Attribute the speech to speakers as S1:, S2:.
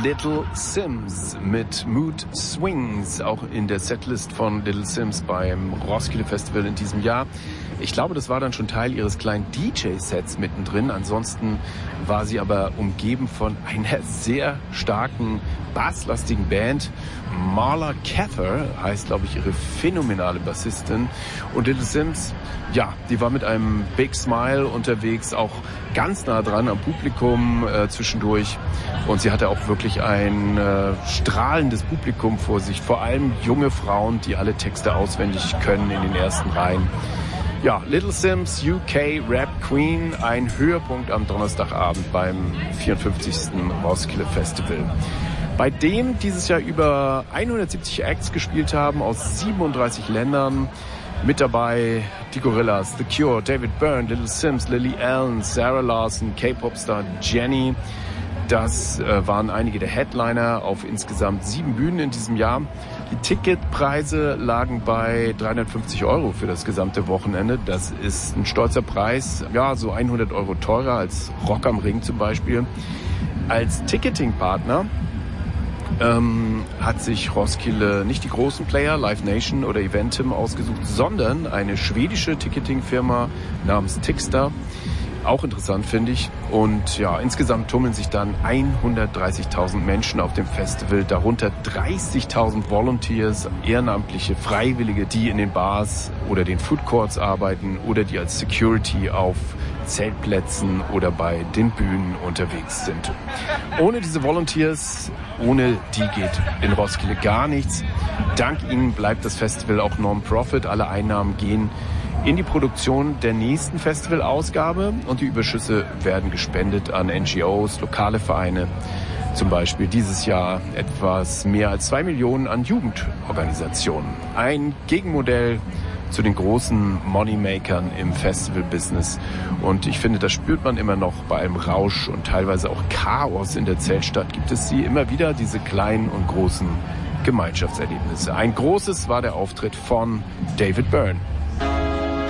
S1: Little Sims mit Mood Swings, auch in der Setlist von Little Sims beim Roskilde Festival in diesem Jahr. Ich glaube, das war dann schon Teil ihres kleinen DJ-Sets mittendrin. Ansonsten war sie aber umgeben von einer sehr starken, basslastigen Band. Marla Cather heißt, glaube ich, ihre phänomenale Bassistin. Und Little Sims, ja, die war mit einem Big Smile unterwegs, auch ganz nah dran am Publikum zwischendurch. Und sie hatte auch wirklich ein strahlendes Publikum vor sich. Vor allem junge Frauen, die alle Texte auswendig können in den ersten Reihen. Ja, Little Sims, UK Rap Queen, ein Höhepunkt am Donnerstagabend beim 54. Roskilde Festival, bei dem dieses Jahr über 170 Acts gespielt haben aus 37 Ländern. Mit dabei die Gorillaz, The Cure, David Byrne, Little Sims, Lily Allen, Sarah Larson, K-Pop-Star Jenny. Das waren einige der Headliner auf insgesamt 7 Bühnen in diesem Jahr. Die Ticketpreise lagen bei 350 € für das gesamte Wochenende. Das ist ein stolzer Preis, ja, so 100 € teurer als Rock am Ring zum Beispiel. Als Ticketing-Partner hat sich Roskilde nicht die großen Player, Live Nation oder Eventim ausgesucht, sondern eine schwedische Ticketing-Firma namens Tixter. Auch interessant, finde ich. Und ja, insgesamt tummeln sich dann 130.000 Menschen auf dem Festival, darunter 30.000 Volunteers, ehrenamtliche Freiwillige, die in den Bars oder den Food Courts arbeiten oder die als Security auf Zeltplätzen oder bei den Bühnen unterwegs sind. Ohne diese Volunteers, ohne die geht in Roskilde gar nichts. Dank ihnen bleibt das Festival auch Non-Profit. Alle Einnahmen gehen in die Produktion der nächsten Festivalausgabe und die Überschüsse werden gespendet an NGOs, lokale Vereine. Zum Beispiel dieses Jahr etwas mehr als 2 Millionen an Jugendorganisationen. Ein Gegenmodell zu den großen Moneymakern im Festival-Business. Und ich finde, das spürt man immer noch bei allem Rausch und teilweise auch Chaos in der Zeltstadt. Gibt es sie immer wieder, diese kleinen und großen Gemeinschaftserlebnisse. Ein großes war der Auftritt von David Byrne.